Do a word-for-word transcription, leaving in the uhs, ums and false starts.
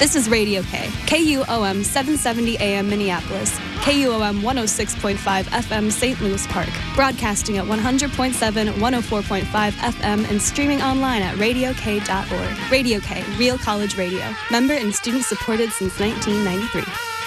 This is Radio K, K U O M seven seventy A M Minneapolis, K U O M one oh six point five F M Saint Louis Park, broadcasting at one hundred point seven, one oh four point five F M and streaming online at radio k dot org. Radio K, Real College Radio, member and student supported since nineteen ninety-three.